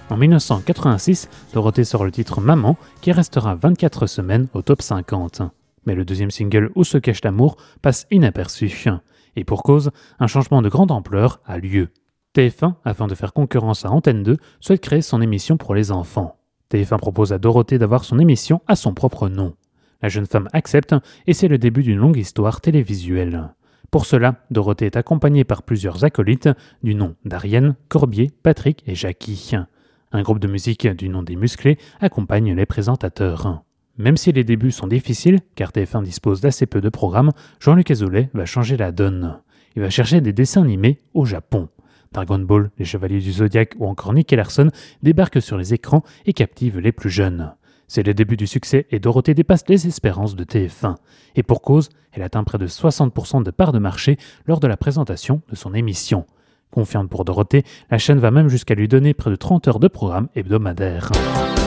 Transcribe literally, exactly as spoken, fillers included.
En dix-neuf cent quatre-vingt-six, Dorothée sort le titre Maman, qui restera vingt-quatre semaines au top cinquante. Mais le deuxième single Où se cache l'amour passe inaperçu. Et pour cause, un changement de grande ampleur a lieu. T F un, afin de faire concurrence à Antenne deux, souhaite créer son émission pour les enfants. T F un propose à Dorothée d'avoir son émission à son propre nom. La jeune femme accepte et c'est le début d'une longue histoire télévisuelle. Pour cela, Dorothée est accompagnée par plusieurs acolytes du nom d'Ariane, Corbier, Patrick et Jackie. Un groupe de musique du nom des Musclés accompagne les présentateurs. Même si les débuts sont difficiles, car T F un dispose d'assez peu de programmes, Jean-Luc Azoulay va changer la donne. Il va chercher des dessins animés au Japon. Dragon Ball, les Chevaliers du Zodiaque ou encore Nick et Larson débarquent sur les écrans et captivent les plus jeunes. C'est le début du succès et Dorothée dépasse les espérances de T F un. Et pour cause, elle atteint près de soixante pour cent de part de marché lors de la présentation de son émission. Confiante pour Dorothée, la chaîne va même jusqu'à lui donner près de trente heures de programme hebdomadaire.